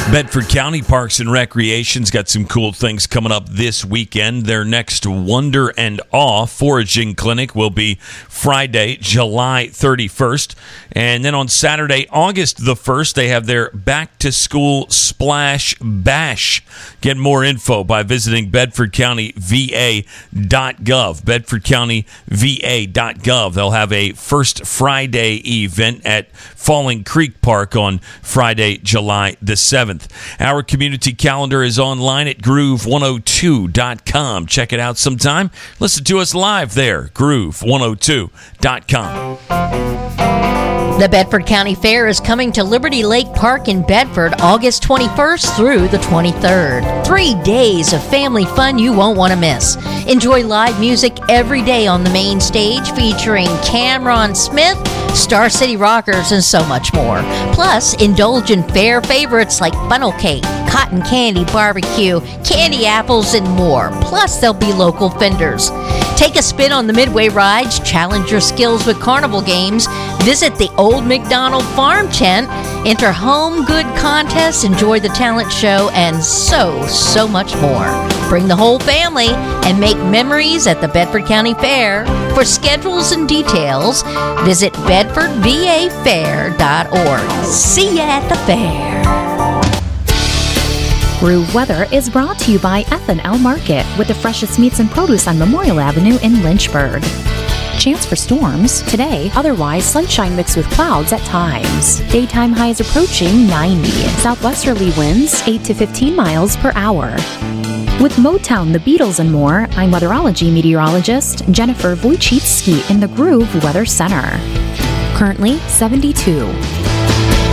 Bedford County Parks and Recreation's got some cool things coming up this weekend. Their next Wonder and Awe foraging clinic will be Friday, July 31st. And then on Saturday, August the 1st, they have their back-to-school Splash Bash. Get more info by visiting bedfordcountyva.gov. bedfordcountyva.gov. They'll have a First Friday event at Falling Creek Park on Friday, July the 7th. Our community calendar is online at groove102.com. Check it out sometime. Listen to us live there, groove102.com. The Bedford County Fair is coming to Liberty Lake Park in Bedford August 21st through the 23rd. 3 days of family fun you won't want to miss. Enjoy live music every day on the main stage featuring Cameron Smith, Star City Rockers, and so much more. Plus, indulge in fair favorites like funnel cake, cotton candy barbecue, candy apples, and more. Plus, there'll be local vendors. Take a spin on the Midway rides, challenge your skills with carnival games, visit the Old McDonald Farm Tent, enter home good contests, enjoy the talent show, and so much more. Bring the whole family and make memories at the Bedford County Fair. For schedules and details, visit bedfordvafair.org. See ya at the fair. Groove Weather is brought to you by Ethan L. Market with the freshest meats and produce on Memorial Avenue in Lynchburg. Chance for storms today, otherwise sunshine mixed with clouds at times. Daytime highs approaching 90. Southwesterly winds 8 to 15 miles per hour. With Motown, the Beatles, and more, I'm weatherology meteorologist Jennifer Wojcicki in the Groove Weather Center. Currently 72.